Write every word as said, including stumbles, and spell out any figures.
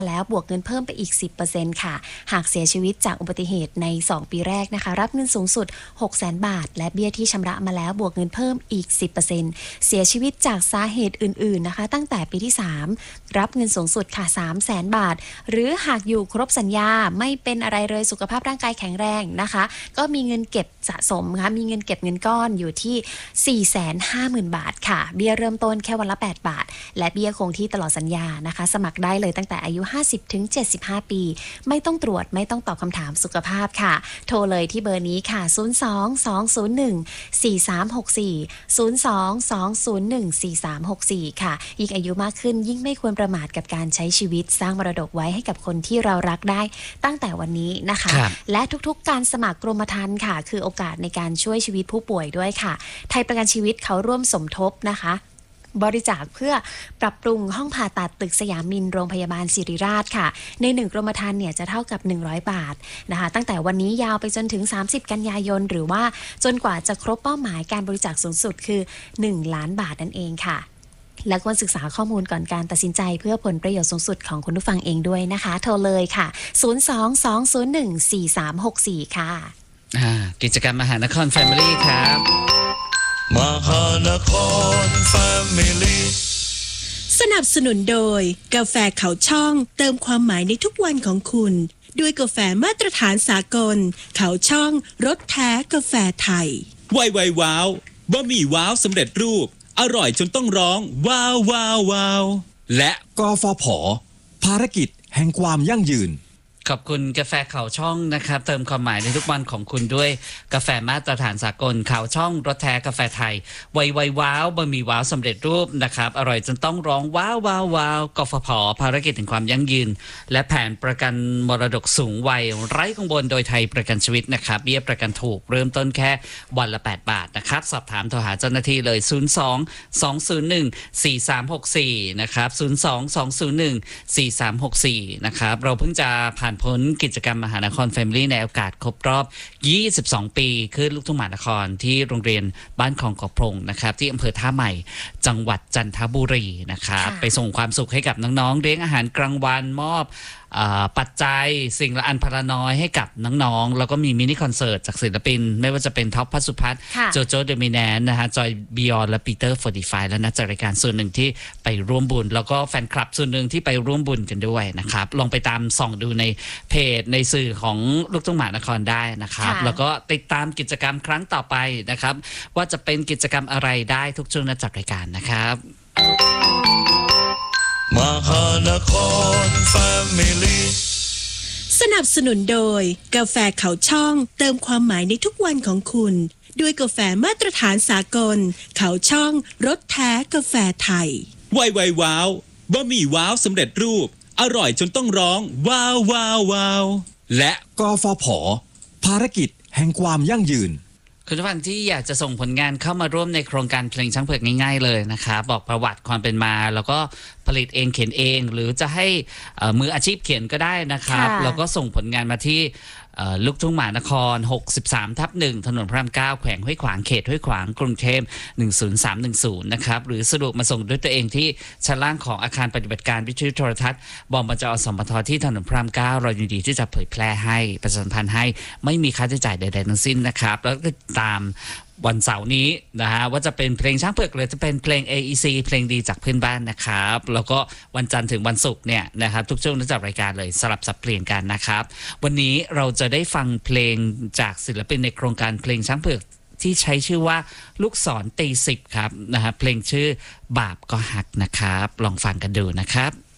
แล้วบวกเงินเพิ่มไปอีก สิบเปอร์เซ็นต์ ค่ะหากเสียชีวิตจากอุบัติเหตุในสองปีแรกนะคะรับเงินสูงสุด หกแสน บาทและเบี้ยที่ชำระมาแล้วบวกเงินเพิ่มอีก สิบเปอร์เซ็นต์ เสียชีวิตจากสาเหตุอื่นๆนะคะตั้งแต่ปีที่สามรับเงินสูงสุดค่ะ สามแสน บาทหรือหากอยู่ครบสัญญาไม่เป็นอะไรเลยสุขภาพร่างกายแข็งแรงนะคะก็มีเงินเก็บสะสมค่ะมีเงินเก็บเงินก้อนอยู่ที่ สี่แสนห้าหมื่น บาทค่ะเบี้ยเริ่มต้นแค่วันละแปดบาทและเบี้ยคงที่ตลอดสัญญานะคะสมัครได้เลยตั้งแต่อายุห้าสิบถึงเจ็ดสิบห้าปีไม่ต้องตรวจไม่ต้องตอบคำถามสุขภาพค่ะโทรเลยที่เบอร์นี้ค่ะศูนย์ สอง สอง ศูนย์ หนึ่ง สี่ สาม หก สี่ ศูนย์ สอง สอง ศูนย์ หนึ่ง สี่ สาม หก สี่ค่ะยิ่งอายุมากขึ้นยิ่งไม่ควรประมาทกับการใช้ชีวิตสร้างมรดกไว้ให้กับคนที่เรารักได้ตั้งแต่วันนี้นะคะและทุกๆการสมัครกรมธรรม์ค่ะคือโอกาสในการช่วยชีวิตผู้ป่วยด้วยค่ะไทยประกันชีวิตเขาร่วมสมทบนะคะบริจาคเพื่อปรับปรุงห้องผ่าตัดตึกสยามมินโรงพยาบาลศิริราชค่ะในหนึ่งกรมธรรม์เนี่ยจะเท่ากับหนึ่งร้อยบาทนะคะตั้งแต่วันนี้ยาวไปจนถึงสามสิบกันยายนหรือว่าจนกว่าจะครบเป้าหมายการบริจาคสูงสุดคือหนึ่งล้านบาทนั่นเองค่ะและควรศึกษาข้อมูลก่อนการตัดสินใจเพื่อผลประโยชน์สูงสุดของคุณผู้ฟังเองด้วยนะคะโทรเลยค่ะศูนย์ สอง สอง ศูนย์ หนึ่ง สี่ สาม หก สี่ค่ะกิจกรรมมหานคร Family ครับมหานคร Family สนับสนุนโดยกาแฟเขาช่องเติมความหมายในทุกวันของคุณด้วยกาแฟมาตรฐานสากลเขาช่องรสแท้กาแฟไทยไวไวว้าวบะหมี่ว้าวสำเร็จรูปอร่อยจนต้องร้องว้าวว้าวว้าวและกฟผ.ภารกิจแห่งความยั่งยืนขอบคุณกาแฟเขาช่องนะครับเติมความหมายในทุกวันของคุณด้วยกาแฟมาตรฐานสากลเขาช่องรสแท้กาแฟไทยไวไวว้าวบะหมี่ว้าวสำเร็จรูปนะครับอร่อยจนต้องร้องว้าวว้าวว้าวกฟผ.ภารกิจถึงความยั่งยืนและแผนประกันมรดกสูงวัยไร้กังวลโดยไทยประกันชีวิตนะครับเบี้ยประกันถูกเริ่มต้นแค่วันละแปดบาทนะครับสอบถามโทรหาเจ้าหน้าที่เลยศูนย์ สอง สอง ศูนย์ หนึ่ง สี่ สาม หก สี่นะครับศูนย์ สอง สอง ศูนย์ หนึ่ง สี่ สาม หก สี่นะครับเราเพิ่งจะผ่านพ้นกิจกรรมมหานคร Family ในโอกาสครบรอบยี่สิบสองปีขึ้นลูกทุ่งมหานครที่โรงเรียนบ้านคลองกอกพรงนะครับที่อำเภอท่าใหม่จังหวัดจันทบุรีนะครับไปส่งความสุขให้กับน้องๆเลี้ยงอาหารกลางวันมอบปัจจัยสิ่งละอันพละน้อยให้กับน้องๆแล้วก็มีมินิคอนเสิร์ตจากศิลปินไม่ว่าจะเป็นท็อปพัสุพัฒน์โจโจเดมิแนนนะฮะจอยบิยอนและปีเตอร์ฟอร์ตี้ไฟและนักจัดรายการส่วนหนึ่งที่ไปร่วมบุญแล้วก็แฟนคลับส่วนหนึ่งที่ไปร่วมบุญกันด้วยนะครับลองไปตามส่องดูในเพจในสื่อของลูกทุ่งมหานครได้นะครับแล้วก็ติดตามกิจกรรมครั้งต่อไปนะครับว่าจะเป็นกิจกรรมอะไรได้ทุกช่วงนักจัดรายการนะครับมหานคร Family สนับสนุนโดยกาแฟเขาช่องเติมความหมายในทุกวันของคุณด้วยกาแฟมาตรฐานสากลเขาช่องรสแท้กาแฟไทยไวไวว้าวบะหมี่ว้าวสำเร็จรูปอร่อยจนต้องร้องว้าวว้าวว้าวและกฟผ.ภารกิจแห่งความยั่งยืนคุณผู้ฟังที่อยากจะส่งผลงานเข้ามาร่วมในโครงการเพลงช้างเผือกง่ายๆเลยนะคะบอกประวัติความเป็นมาแล้วก็ผลิตเองเขียนเองหรือจะให้มืออาชีพเขียนก็ได้นะครับแล้วก็ส่งผลงานมาที่ลูกทุ่งมหานครหกสิบสามทับหนึ่งถนนพระรามเก้าแขวงห้วยขวางเขตห้วยขวางกรุงเทพหนึ่งศูนย์สามหนึ่งศูนย์นะครับหรือสะดวกมาส่งด้วยตัวเองที่ชั้นล่างของอาคารปฏิบัติการวิทยุโทรทัศน์บมจ.สมท.ที่ถนนพระรามเก้าเรายินดีที่จะเผยแพร่ให้ประชาสัมพันธ์ให้ไม่มีค่าใช้จ่ายใดๆทั้งสิ้นนะครับแล้วก็ตามวันเสาร์นี้นะฮะว่าจะเป็นเพลงช้างเผือกหรือจะเป็นเพลง เอ อี ซี เพลงดีจากเพื่อนบ้านนะครับแล้วก็วันจันทร์ถึงวันศุกร์เนี่ยนะครับทุกช่วงจากรายการเลยสลับสับเปลี่ยนกันนะครับวันนี้เราจะได้ฟังเพลงจากศิลปินในโครงการเพลงช้างเผือกที่ใช้ชื่อว่าลูกศรตีสิบครับนะฮะเพลงชื่อบาปก็หักนะครับลองฟังกันดูนะครับ